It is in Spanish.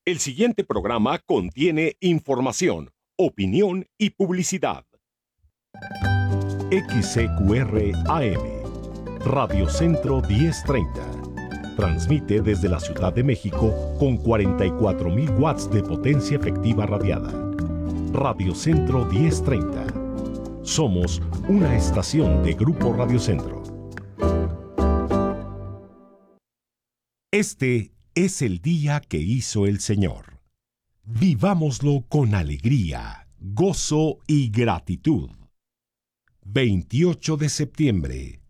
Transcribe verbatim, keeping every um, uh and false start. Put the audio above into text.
El siguiente programa contiene información, opinión y publicidad. X C Q R A M, Radio Centro diez treinta. Transmite desde la Ciudad de México con cuarenta y cuatro mil watts de potencia efectiva radiada. Radio Centro diez treinta. Somos una estación de Grupo Radio Centro. Este es el día que hizo el Señor. Vivámoslo con alegría, gozo y gratitud. veintiocho de septiembre,